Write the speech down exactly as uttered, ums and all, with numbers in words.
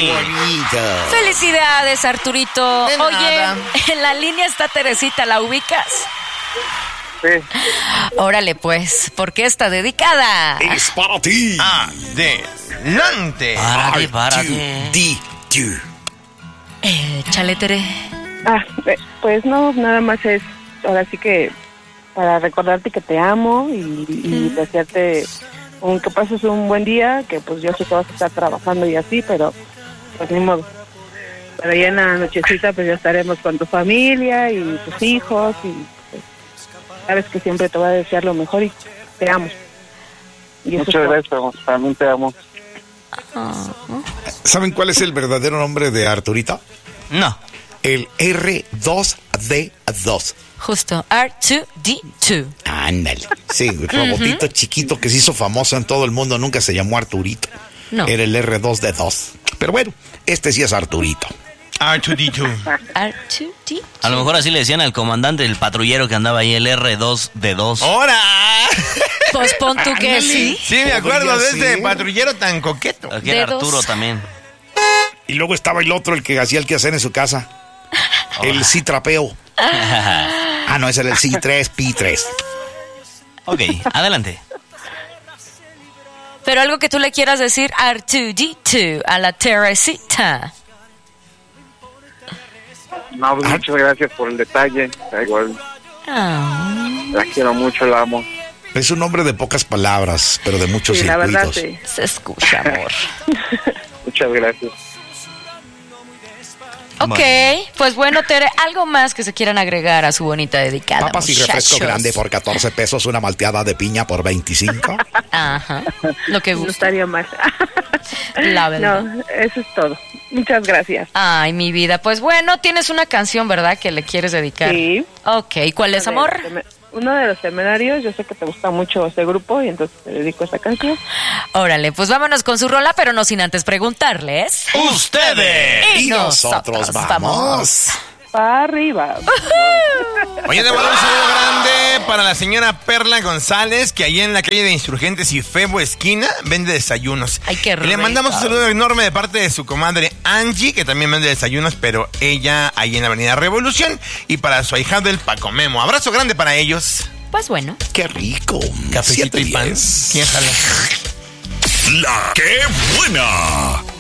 ¡Qué bonito! ¡Felicidades, Arturito! De Oye, nada. en la línea está Teresita, ¿la ubicas? Sí. Órale, pues, porque está dedicada. ¡Es para ti! Adelante. Párate, párate. D, D. Échale, Tere. Ah, eh, pues no, nada más es, ahora sí que para recordarte que te amo y, y desearte un, que pases un buen día, que pues yo sé que vas a estar trabajando y así, pero pues ni modo. Pero ya en la nochecita pues ya estaremos con tu familia y tus hijos y pues, sabes que siempre te voy a desear lo mejor y te amo. Y eso Muchas es gracias, también te amo. ¿Saben cuál es el verdadero nombre de Arturito? No. El R dos D dos. Justo, R dos D dos. Ándale. Sí, el robotito chiquito que se hizo famoso en todo el mundo, nunca se llamó Arturito. No. Era el R dos D dos. Pero bueno, este sí es Arturito. R dos D dos. R dos D dos. A lo mejor así le decían al comandante, el patrullero que andaba ahí, el R dos D dos. ¡Hora! Pues pon tú que sí. Sí, me acuerdo de Podría ese ser. patrullero tan coqueto. Aquí era Dedos. Arturo también. Y luego estaba el otro, el que hacía el quehacer en su casa. El Citrapeo. Ah, no, ese era el C tres P tres. Ok, adelante. Pero algo que tú le quieras decir R dos D dos a la Teresita. No, pues, muchas gracias por el detalle. Igual, Ah, la quiero mucho, la amo. Es un hombre de pocas palabras, pero de muchos sí, la verdad circuitos. sí. se escucha, amor. Muchas gracias. Ok, Bueno. pues bueno, Tere, algo más que se quieran agregar a su bonita dedicada. Papas y refresco muchachos? grande por catorce pesos, una malteada de piña por veinticinco. Ajá, lo que No gusta, estaría mal. la verdad. No, eso es todo. Muchas gracias. Ay, mi vida, pues bueno, tienes una canción, ¿verdad? Que le quieres dedicar. Sí. Ok, ¿cuál es, amor? Uno de los seminarios, yo sé que te gusta mucho este grupo y entonces te dedico a esta canción. Órale, pues vámonos con su rola, pero no sin antes preguntarles. ¡Ustedes! Y nosotros vamos. Para arriba. Oye, de mandar un saludo grande para la señora Perla González, que allí en la calle de Insurgentes y Febo Esquina vende desayunos. Ay, qué Y le mandamos un rico. saludo enorme de parte de su comadre Angie, que también vende desayunos, pero ella ahí en la Avenida Revolución, y para su ahijado el Paco Memo. Abrazo grande para ellos. Pues bueno. Qué rico. Cafecito Siete y pan. diez. ¿Quién jala? La que buena.